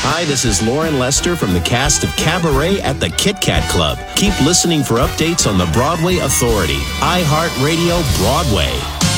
Hi, this is Lauren Lester from the cast of Cabaret at the Kit Kat Club. Keep listening for updates on the Broadway Authority, iHeartRadio Broadway.